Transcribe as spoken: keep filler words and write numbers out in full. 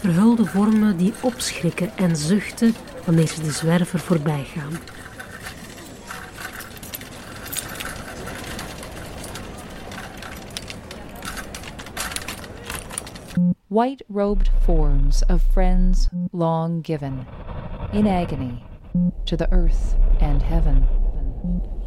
verhulde vormen die opschrikken en zuchten wanneer ze de zwerver voorbij gaan. White-robed forms of friends long given, in agony, to the earth and heaven.